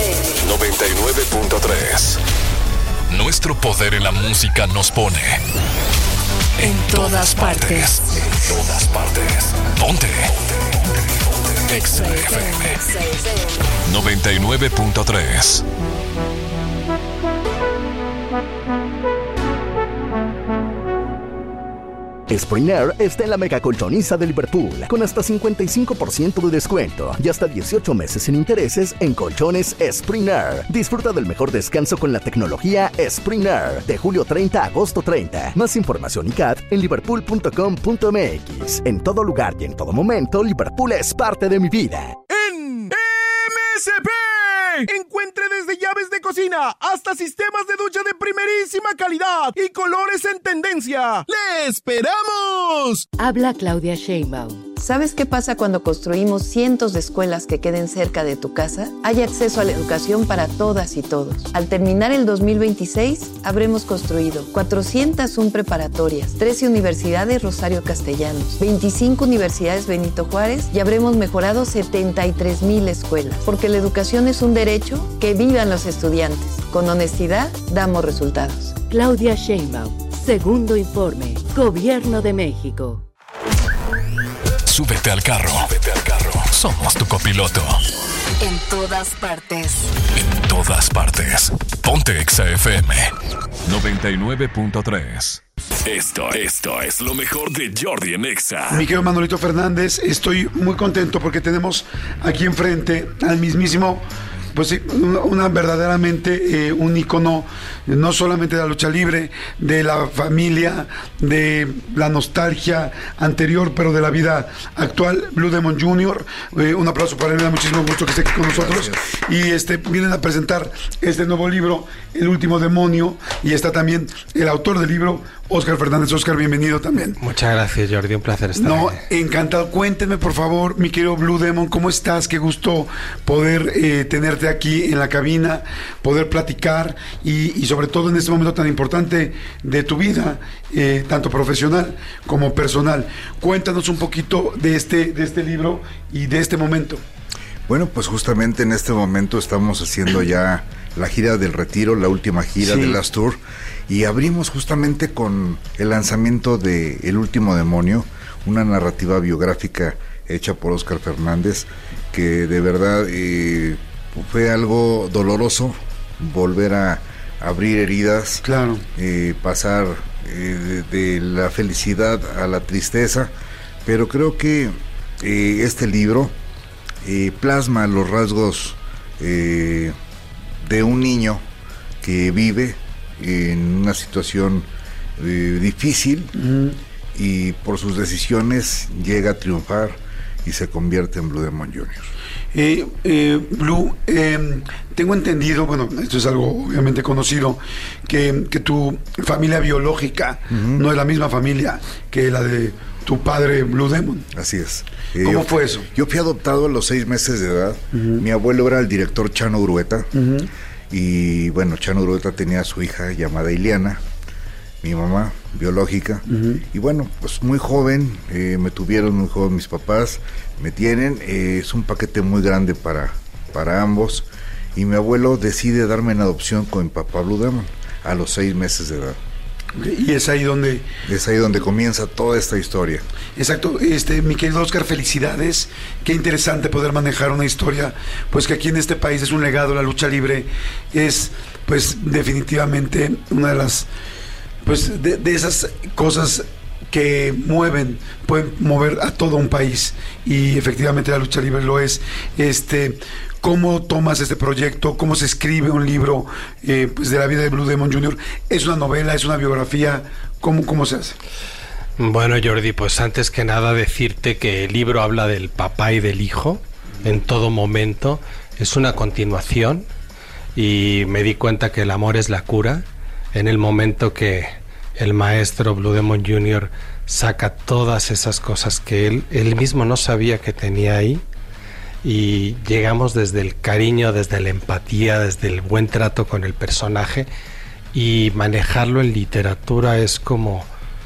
99.3. Nuestro poder en la música nos pone en todas partes. En todas partes. Ponte. XFM 99.3. Spring Air está en la mega colchoniza de Liverpool, con hasta 55% de descuento y hasta 18 meses sin intereses en colchones Spring Air. Disfruta del mejor descanso con la tecnología Spring Air, de julio 30 a agosto 30. Más información y CAT en liverpool.com.mx. En todo lugar y en todo momento, Liverpool es parte de mi vida. En MSP encuentre desde llaves de cocina hasta sistemas de ducha de primerísima calidad y colores en tendencia. ¡Le esperamos! Habla Claudia Sheinbaum. ¿Sabes qué pasa cuando construimos cientos de escuelas que queden cerca de tu casa? Hay acceso a la educación para todas y todos. Al terminar el 2026, habremos construido 401 preparatorias, 13 universidades Rosario Castellanos, 25 universidades Benito Juárez y habremos mejorado 73,000 escuelas. Porque la educación es un derecho, que vivan los estudiantes. Con honestidad, damos resultados. Claudia Sheinbaum, segundo informe, Gobierno de México. Súbete al carro. Súbete al carro. Somos tu copiloto. En todas partes. En todas partes. Ponte XFM 99.3. Esto es lo mejor de Jordi en Exa. Mi querido Manolito Fernández, estoy muy contento porque tenemos aquí enfrente al mismísimo, pues sí, una verdaderamente un ícono, no solamente de la lucha libre, de la familia, de la nostalgia anterior, pero de la vida actual, Blue Demon Jr. Un aplauso para él, me da muchísimo gusto que esté aquí con nosotros. Gracias. Y vienen a presentar este nuevo libro, El Último Demonio, y está también el autor del libro, Óscar Fernández. Óscar, bienvenido también. Muchas gracias, Jordi, un placer estar aquí. Encantado. Cuéntenme, por favor, mi querido Blue Demon, ¿cómo estás? Qué gusto poder tenerte aquí en la cabina, poder platicar y sobre todo en este momento tan importante de tu vida, tanto profesional como personal. Cuéntanos un poquito de este libro y de este momento. Bueno, pues justamente en este momento estamos haciendo ya la gira del retiro, la última gira de Last Tour, y abrimos justamente con el lanzamiento de El Último Demonio, una narrativa biográfica hecha por Óscar Fernández, que de verdad fue algo doloroso volver a abrir heridas, claro, pasar de la felicidad a la tristeza, pero creo que este libro plasma los rasgos de un niño que vive en una situación difícil y por sus decisiones llega a triunfar y se convierte en Blue Demon Jr. Blue, tengo entendido, bueno, esto es algo obviamente conocido, que tu familia biológica no es la misma familia que la de tu padre Blue Demon. Así es. ¿Cómo fue eso? Yo fui adoptado a los 6 meses de edad. Mi abuelo era el director Chano Urueta. Y bueno, Chano Urueta tenía a su hija llamada Ileana, mi mamá biológica. Y bueno, pues muy joven, me tuvieron muy joven mis papás, me tienen. Es un paquete muy grande para ambos. Y mi abuelo decide darme en adopción con mi papá Blue Demon a los 6 meses de edad. Y es ahí donde... Es ahí donde comienza toda esta historia. Exacto. Mi querido Óscar, felicidades. Qué interesante poder manejar una historia, pues que aquí en este país es un legado. La lucha libre es, pues, definitivamente una de las, pues, de esas cosas que pueden mover a todo un país, y efectivamente la lucha libre lo es. ¿Cómo tomas este proyecto? ¿Cómo se escribe un libro pues de la vida de Blue Demon Jr.? ¿Es una novela? ¿Es una biografía? ¿Cómo se hace? Bueno, Jordi, pues antes que nada decirte que el libro habla del papá y del hijo en todo momento. es una continuación y me di cuenta que el amor es la cura. En el momento que el maestro Blue Demon Jr. saca todas esas cosas que él mismo no sabía que tenía ahí, y llegamos desde el cariño, desde la empatía, desde el buen trato con el personaje, y manejarlo en literatura es como...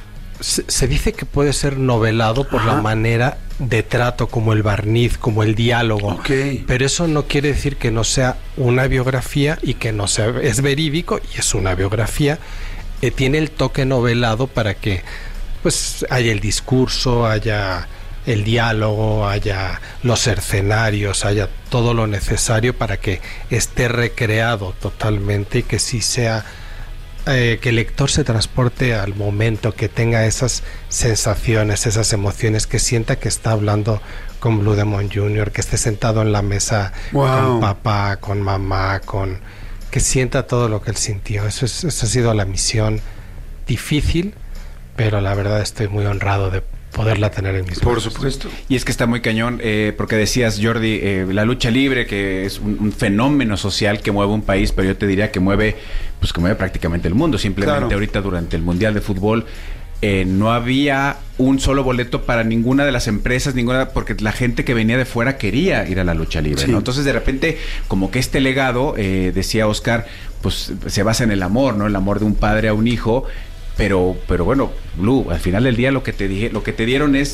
Se dice que puede ser novelado por la manera de trato, como el barniz, como el diálogo, pero eso no quiere decir que no sea una biografía y que no sea... Es verídico y es una biografía, tiene el toque novelado para que pues haya el discurso, haya el diálogo, haya los escenarios, haya todo lo necesario para que esté recreado totalmente y que sí sea... que el lector se transporte al momento, que tenga esas sensaciones, esas emociones, que sienta que está hablando con Blue Demon Jr., que esté sentado en la mesa con papá, con mamá, que sienta todo lo que él sintió. Esa ha sido la misión difícil, pero la verdad estoy muy honrado de poderla tener en mis manos. Por supuesto. Y es que está muy cañón, porque decías, Jordi, la lucha libre, que es un fenómeno social que mueve un país, pero yo te diría que mueve prácticamente el mundo. Simplemente ahorita durante el Mundial de Fútbol no había un solo boleto para ninguna de las empresas, porque la gente que venía de fuera quería ir a la lucha libre, ¿no? Entonces de repente como que este legado, decía Oscar, pues se basa en el amor, ¿no? El amor de un padre a un hijo. Pero bueno, Blue, al final del día lo que te dieron es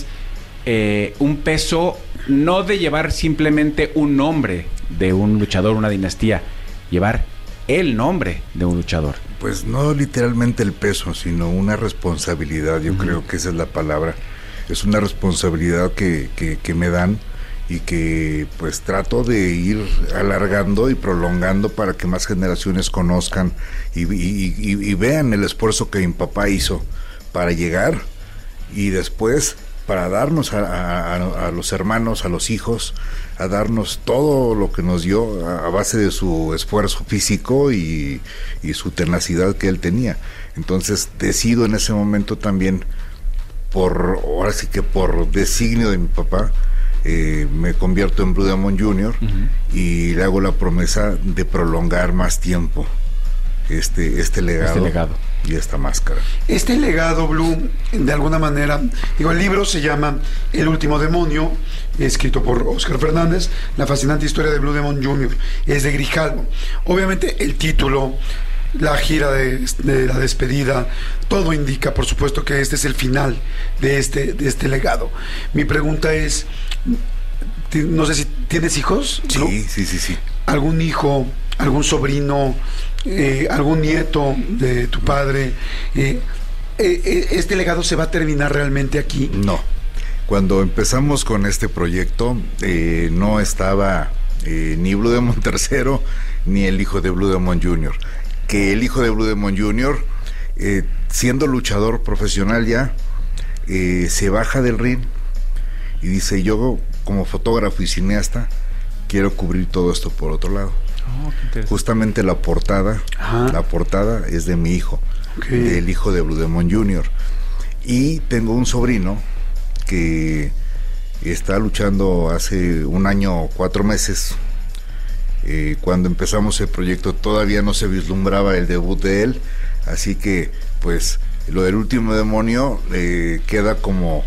un peso, no de llevar simplemente un nombre de un luchador, una dinastía, llevar el nombre de un luchador. Pues no literalmente el peso, sino una responsabilidad. Yo creo que esa es la palabra. Es una responsabilidad que me dan y que pues trato de ir alargando y prolongando para que más generaciones conozcan y vean el esfuerzo que mi papá hizo para llegar, y después para darnos a los hermanos, a los hijos, a darnos todo lo que nos dio a base de su esfuerzo físico y su tenacidad que él tenía. Entonces decido en ese momento también, ahora sí que por designio de mi papá, me convierto en Blue Demon Jr. Y le hago la promesa de prolongar más tiempo este legado y esta máscara. Este legado, Blue, de alguna manera, el libro se llama El último demonio, escrito por Oscar Fernández, la fascinante historia de Blue Demon Jr., es de Grijalvo. Obviamente el título, la gira de la despedida, todo indica, por supuesto, que este es el final de este legado. Mi pregunta es, no sé si tienes hijos, ¿no? Sí. ¿Algún hijo, algún sobrino, algún nieto de tu padre? ¿Este legado se va a terminar realmente aquí? No. Cuando empezamos con este proyecto, no estaba ni Blue Demon III ni el hijo de Blue Demon Jr., que el hijo de Blue Demon Jr., siendo luchador profesional ya, se baja del ring y dice: yo como fotógrafo y cineasta quiero cubrir todo esto por otro lado. Justamente la portada es de mi hijo, del hijo de Blue Demon Jr. Y tengo un sobrino que está luchando hace 1 año 4 meses. Cuando empezamos el proyecto todavía no se vislumbraba el debut de él, así que pues lo del último demonio queda como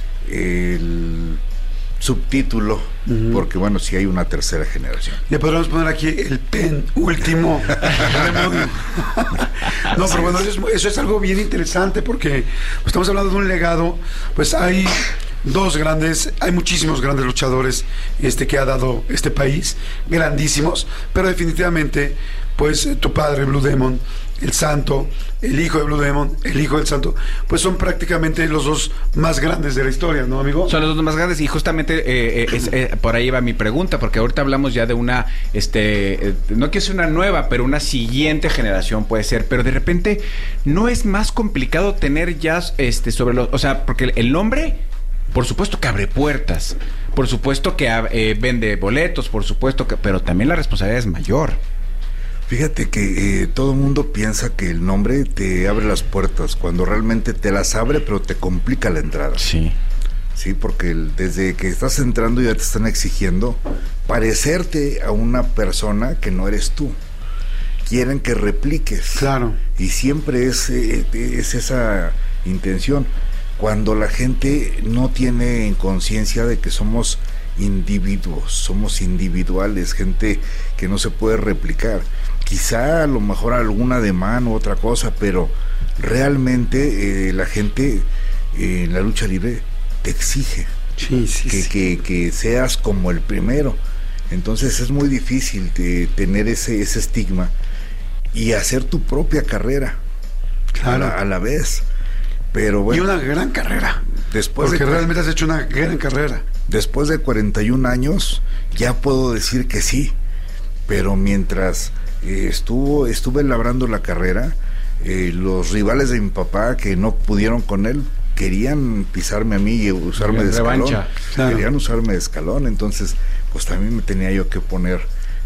el subtítulo, porque bueno, si hay una tercera generación. Le podríamos poner aquí el penúltimo demonio. No, pero bueno, eso es algo bien interesante, porque estamos hablando de un legado. Pues hay muchísimos grandes luchadores que ha dado este país, grandísimos, pero definitivamente pues tu padre, Blue Demon, el Santo, el hijo de Blue Demon, el hijo del Santo, pues son prácticamente los dos más grandes de la historia, ¿no, amigo? Son los dos más grandes, y justamente por ahí va mi pregunta, porque ahorita hablamos ya de una, no que sea una nueva, pero una siguiente generación puede ser, pero de repente no es más complicado tener ya sobre los, o sea, porque el nombre, por supuesto que abre puertas, por supuesto que vende boletos, por supuesto que, pero también la responsabilidad es mayor. Fíjate que todo el mundo piensa que el nombre te abre las puertas, cuando realmente te las abre, pero te complica la entrada. Sí. Sí, porque desde que estás entrando ya te están exigiendo parecerte a una persona que no eres tú. Quieren que repliques. Claro. Y siempre es esa intención. Cuando la gente no tiene conciencia de que somos individuos, somos individuales, gente que no se puede replicar. Quizá a lo mejor algún ademán u otra cosa, pero realmente la gente en la lucha libre te exige que seas como el primero. Entonces es muy difícil tener ese estigma y hacer tu propia carrera, claro, a la vez. Pero bueno, y una gran carrera, porque realmente has hecho una gran carrera. Después de 41 años ya puedo decir que sí, pero mientras estuve labrando la carrera, los rivales de mi papá que no pudieron con él querían pisarme a mí y usarme de escalón. Claro. Querían usarme de escalón, entonces pues también me tenía yo que poner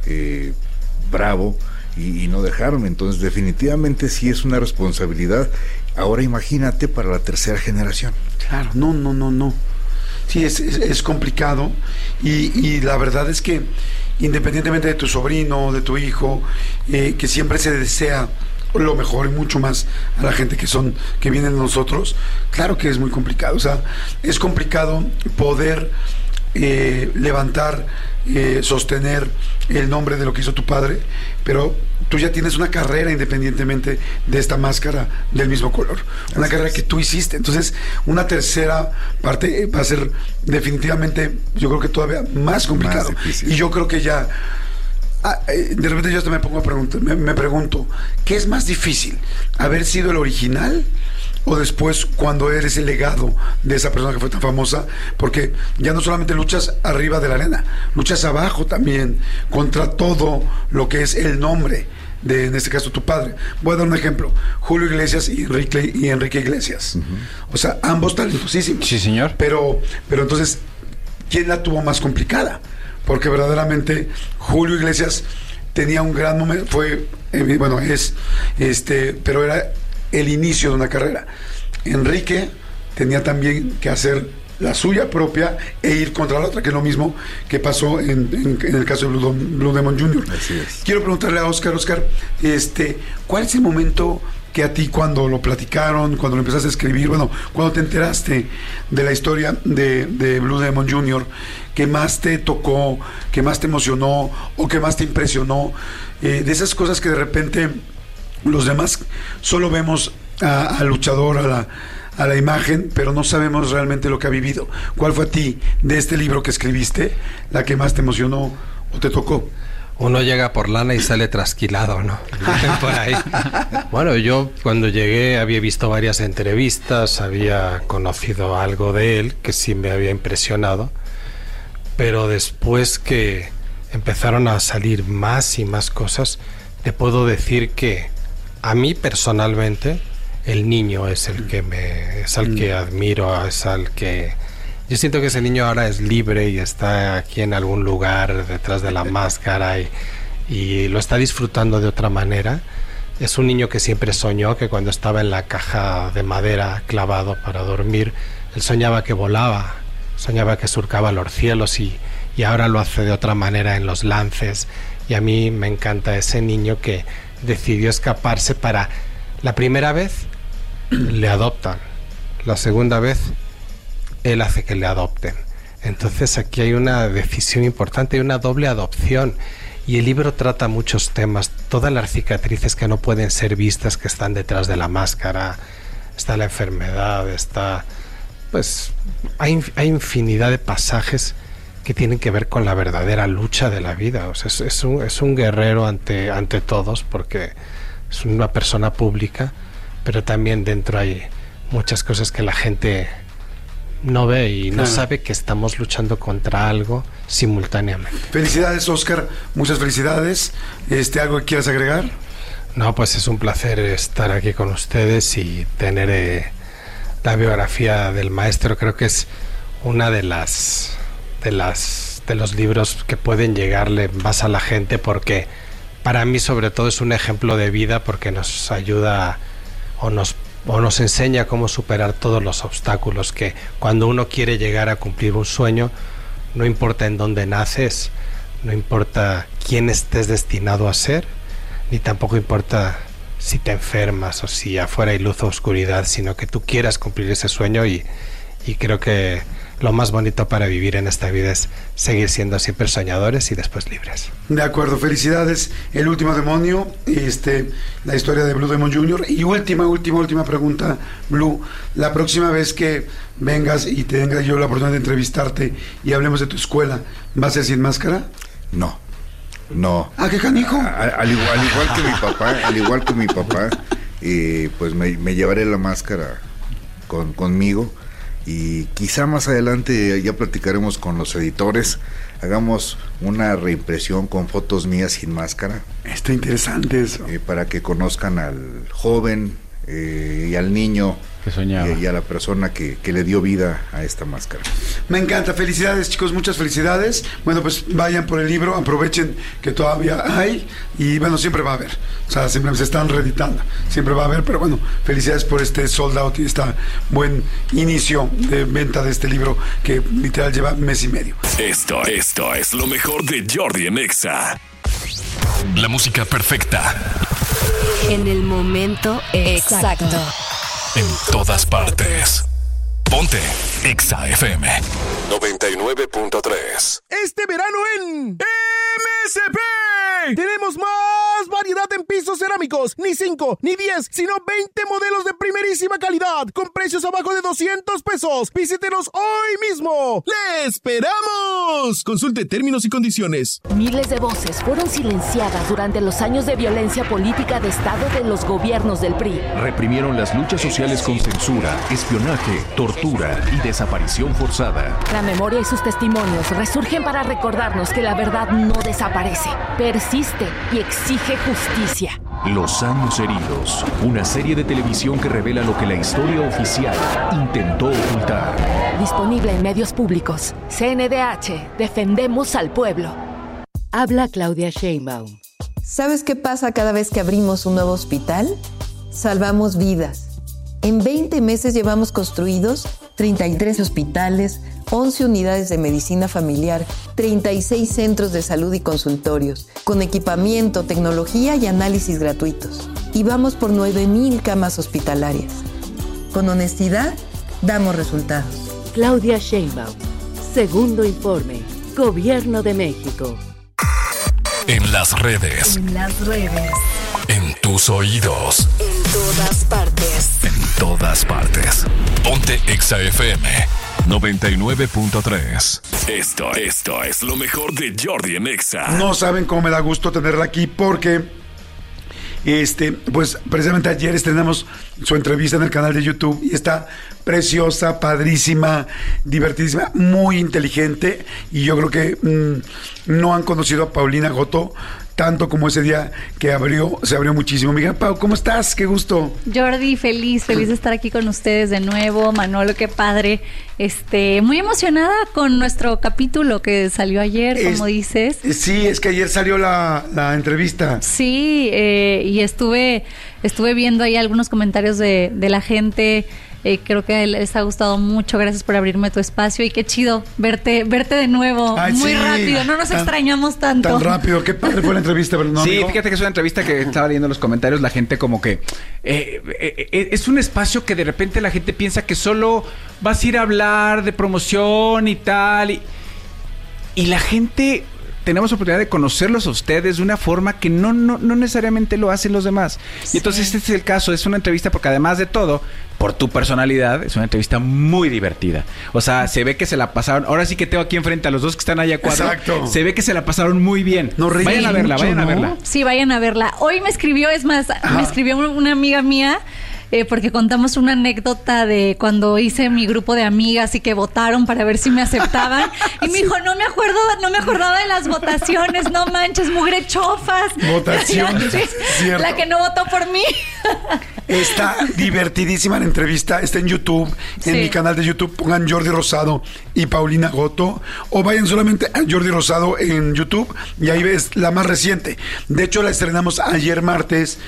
bravo y no dejarme. Entonces definitivamente sí es una responsabilidad. Ahora imagínate para la tercera generación. Claro, no. Sí, es complicado y la verdad es que independientemente de tu sobrino, de tu hijo, que siempre se desea lo mejor y mucho más a la gente que vienen de nosotros, claro que es muy complicado. O sea, es complicado poder levantar, sostener el nombre de lo que hizo tu padre, pero tú ya tienes una carrera independientemente de esta máscara del mismo color, una carrera que tú hiciste. Entonces una tercera parte va a ser definitivamente, yo creo que todavía más complicado, y yo creo que ya de repente yo hasta me pongo a preguntar, me pregunto, ¿qué es más difícil? ¿Haber sido el original o después cuando eres el legado de esa persona que fue tan famosa? Porque ya no solamente luchas arriba de la arena, luchas abajo también contra todo lo que es el nombre de, en este caso, tu padre. Voy a dar un ejemplo: Julio Iglesias y Enrique Iglesias. O sea, ambos talentosísimos. Sí, señor. Pero entonces, ¿quién la tuvo más complicada? Porque verdaderamente Julio Iglesias tenía un gran momento, pero era el inicio de una carrera. Enrique tenía también que hacer la suya propia e ir contra la otra, que es lo mismo que pasó en el caso de Blue Demon Jr. Así es. Quiero preguntarle a Oscar, ¿cuál es el momento que a ti, cuando lo platicaron, cuando lo empezaste a escribir, cuando te enteraste de la historia de Blue Demon Jr., que más te tocó, que más te emocionó o que más te impresionó, de esas cosas que de repente los demás solo vemos al luchador, a la imagen, pero no sabemos realmente lo que ha vivido? ¿Cuál fue a ti, de este libro que escribiste, la que más te emocionó o te tocó? Uno llega por lana y sale trasquilado, ¿no? Por ahí. Bueno, yo cuando llegué había visto varias entrevistas, había conocido algo de él que sí me había impresionado, pero después que empezaron a salir más y más cosas, te puedo decir que a mí personalmente el niño es el que admiro, es al que yo siento que ese niño ahora es libre y está aquí en algún lugar detrás de la máscara y lo está disfrutando de otra manera. Es un niño que siempre soñó que cuando estaba en la caja de madera clavado para dormir, él soñaba que volaba, soñaba que surcaba los cielos y ahora lo hace de otra manera en los lances. Y a mí me encanta ese niño que decidió escaparse para... La primera vez le adoptan, la segunda vez él hace que le adopten. Entonces aquí hay una decisión importante, hay una doble adopción, y el libro trata muchos temas, todas las cicatrices que no pueden ser vistas, que están detrás de la máscara. Está la enfermedad, hay infinidad de pasajes que tienen que ver con la verdadera lucha de la vida. O sea, es un guerrero ante todos, porque es una persona pública, pero también dentro hay muchas cosas que la gente no ve y no sabe que estamos luchando contra algo simultáneamente. Felicidades, Oscar, muchas felicidades. ¿Algo que quieras agregar? No, pues es un placer estar aquí con ustedes y tener la biografía del maestro. Creo que es una de los libros que pueden llegarle más a la gente, porque para mí sobre todo es un ejemplo de vida, porque nos ayuda o nos o nos enseña cómo superar todos los obstáculos, que cuando uno quiere llegar a cumplir un sueño, no importa en dónde naces, no importa quién estés destinado a ser, ni tampoco importa si te enfermas o si afuera hay luz o oscuridad, sino que tú quieras cumplir ese sueño, y creo que lo más bonito para vivir en esta vida es seguir siendo siempre soñadores y después libres. De acuerdo, felicidades. El último demonio, la historia de Blue Demon Jr. Y última pregunta, Blue. La próxima vez que vengas y tenga yo la oportunidad de entrevistarte y hablemos de tu escuela, ¿va a ser sin máscara? No. ¿Ah, qué canijo? Al igual que mi papá, pues me llevaré la máscara conmigo. Y quizá más adelante ya platicaremos con los editores, hagamos una reimpresión con fotos mías sin máscara. Está interesante eso. Para que conozcan al joven y al niño que soñaba, y a la persona que le dio vida a esta máscara. Me encanta, felicidades chicos, muchas felicidades. Bueno, pues vayan por el libro, aprovechen que todavía hay, y bueno, siempre va a haber, o sea, siempre se están reeditando, siempre va a haber, pero bueno, felicidades por este sold out y este buen inicio de venta de este libro que literal lleva mes y medio. Esto es lo mejor de Jordi en Exa. La música perfecta. En el momento exacto. En todas partes. Ponte Exa FM 99.3. Este verano en MSP tenemos más variedad en pisos cerámicos. Ni 5, ni 10, sino 20 modelos de primerísima calidad con precios abajo de 200 pesos. Visítenos hoy mismo. ¡Le esperamos! Consulte términos y condiciones. Miles de voces fueron silenciadas durante los años de violencia política de Estado de los gobiernos del PRI. Reprimieron las luchas sociales con censura, espionaje, tortura y desaparición forzada. La memoria y sus testimonios resurgen para recordarnos que la verdad no desaparece, persiste y exige justicia. Los años heridos, una serie de televisión que revela lo que la historia oficial intentó ocultar. Disponible en medios públicos. CNDH, defendemos al pueblo. Habla Claudia Sheinbaum. ¿Sabes qué pasa cada vez que abrimos un nuevo hospital? Salvamos vidas. En 20 meses llevamos construidos 33 hospitales, 11 unidades de medicina familiar, 36 centros de salud y consultorios, con equipamiento, tecnología y análisis gratuitos. Y vamos por 9,000 camas hospitalarias. Con honestidad, damos resultados. Claudia Sheinbaum. Segundo informe. Gobierno de México. En las redes. En tus oídos. En todas partes. En todas partes. Ponte Exa FM 99.3. Esto es lo mejor de Jordi en Exa. No saben cómo me da gusto tenerla aquí porque pues precisamente ayer estrenamos su entrevista en el canal de YouTube y está preciosa, padrísima, divertidísima, muy inteligente, y yo creo que no han conocido a Paulina Gotto tanto como ese día que se abrió muchísimo. Miguel, Pau, ¿cómo estás? Qué gusto. Jordi, feliz de estar aquí con ustedes de nuevo. Manolo, qué padre. Muy emocionada con nuestro capítulo que salió ayer, como dices. Sí, es que ayer salió la entrevista. Sí, y estuve viendo ahí algunos comentarios de la gente. Creo que les ha gustado mucho. Gracias por abrirme tu espacio y qué chido verte de nuevo. Ay, muy rápido, no nos extrañamos tanto. Tan rápido, qué padre fue la entrevista, ¿verdad? ¿No, sí, amigo? Fíjate que es una entrevista que estaba leyendo los comentarios, la gente como que es un espacio que de repente la gente piensa que solo vas a ir a hablar de promoción y tal, y la gente tenemos oportunidad de conocerlos a ustedes de una forma que no necesariamente lo hacen los demás. Sí. Y entonces este es el caso, es una entrevista porque además de todo, por tu personalidad, es una entrevista muy divertida. O sea, se ve que se la pasaron, ahora sí que tengo aquí enfrente a los dos que están allá cuatro. Exacto. Se ve que se la pasaron muy bien. Vayan a verla, vayan a verla. Sí, vayan a verla. Hoy me escribió, me escribió una amiga mía, porque contamos una anécdota de cuando hice mi grupo de amigas y que votaron para ver si me aceptaban. Y me dijo, no me acordaba de las votaciones, no manches, mugre chofas. Votaciones, cierto. La que no votó por mí. Está divertidísima la entrevista, está en YouTube, en mi canal de YouTube, pongan Jordi Rosado y Paulina Gotto, o vayan solamente a Jordi Rosado en YouTube y ahí ves la más reciente. De hecho, la estrenamos ayer martes